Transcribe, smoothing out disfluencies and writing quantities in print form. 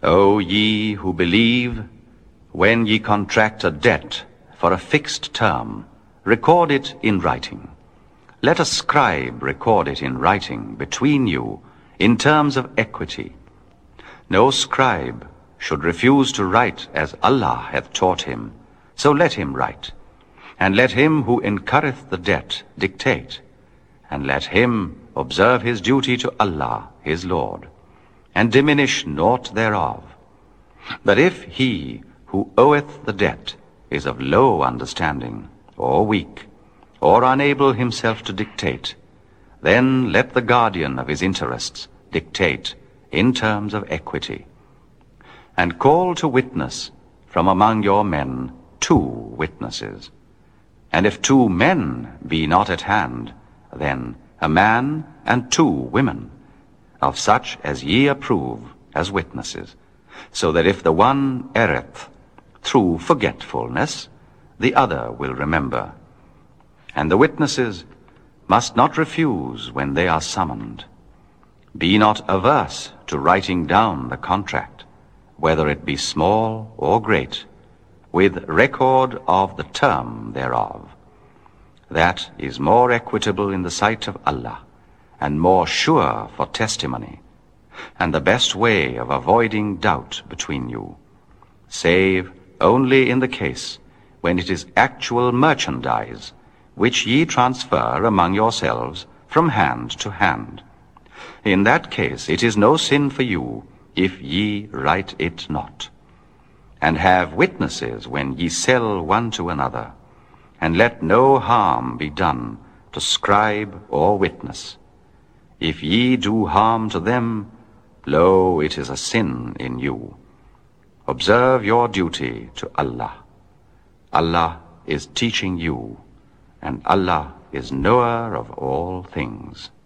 O ye who believe, when ye contract a debt for a fixed term, record it in writing. Let a scribe record it in writing between you in terms of equity. No scribe should refuse to write as Allah hath taught him, so let him write. And let him who incurreth the debt dictate, and let him observe his duty to Allah his Lord, and diminish naught thereof. But if he who oweth the debt is of low understanding, or weak, or unable himself to dictate, then let the guardian of his interests dictate in terms of equity. And call to witness from among your men 2 witnesses. And if 2 men be not at hand, then a man and 2 women, of such as ye approve as witnesses, so that if the one erreth through forgetfulness, the other will remember. And the witnesses must not refuse when they are summoned. Be not averse to writing down the contract, whether it be small or great, with record of the term thereof. That is more equitable in the sight of Allah, and more sure for testimony, and the best way of avoiding doubt between you, save only in the case when it is actual merchandise, which ye transfer among yourselves from hand to hand. In that case it is no sin for you, if ye write it not. And have witnesses when ye sell one to another, and let no harm be done to scribe or witness. If ye do harm to them, lo, it is a sin in you. Observe your duty to Allah. Allah is teaching you, and Allah is knower of all things.